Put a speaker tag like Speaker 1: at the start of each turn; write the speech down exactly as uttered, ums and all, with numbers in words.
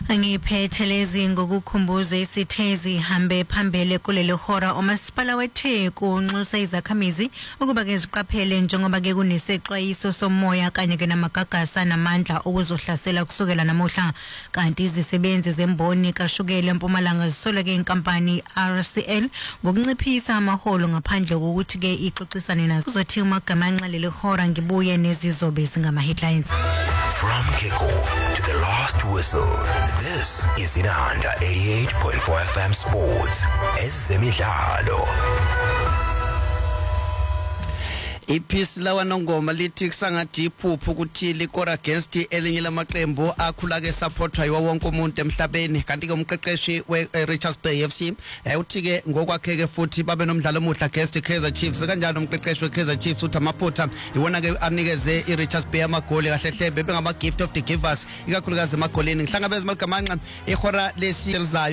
Speaker 1: Angiphethelezi ngokukhumbuza isithezi hambe phambili kuleli hora umasipala weTheku unxusa izakhamizi ukuba ke ziqaphele njengoba ke kunesexwayiso somoya kanye ke namagagasa namandla okuzohlasela kusukela namuhla kanti izisebenzi zemboni kaShukela eMpumalanga zisola ke inkampani R C L ngokunciphisa amaholo ngaphandle kokuthi ke ixoxisane nazo kuzothi umagamanxa leli hora ngibuye nezizobe zingama headlines.
Speaker 2: From kickoff to the last whistle, this is Inanda eighty-eight point four F M Sports. Ezemidlalo.
Speaker 3: Iphisi lawa nongoma lithi kusangathi iphupho ukuthi likora against elinye lamaqembu akhula ke supportwa yiwo wonke umuntu emhlabeni kanti ke umqeqeshi we Richards Bay F C uthi ke ngokwakhe ke futhi babe nomdlalo omuhle against Kaizer Chiefs kanjalo umqeqeshi we Kaizer Chiefs uthi amaphutha iwona ke anikeze iRichards Bay amagoli kahle hle bebe ngama gift of the givers ikakhulukazi emagolini ngihlangabeza amagamanqa ihora lesilizayo